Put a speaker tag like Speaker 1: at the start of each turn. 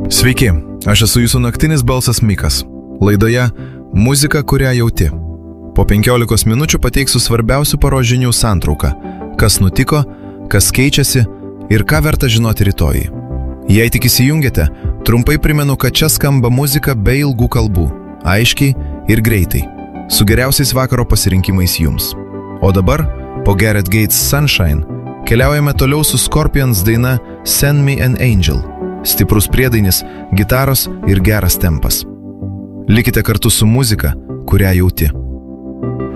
Speaker 1: Sveiki, aš esu jūsų naktinis balsas Mikas. Laidoje Muzika, kurią jauti. Po 15 minučių pateiksiu svarbiausių paros žinių santrauką, kas nutiko, kas keičiasi ir ką verta žinoti rytoj. Jei tik įsijungėte, trumpai primenu, kad čia skamba muzika be ilgų kalbų, aiškiai ir greitai, su geriausiais vakaro pasirinkimais jums. O dabar, po Gareth Gates Sunshine, keliaujame toliau su Scorpions daina Send Me an Angel. Stiprus priedainis, gitaros ir geras tempas. Likite kartu su muzika, kurią jauti.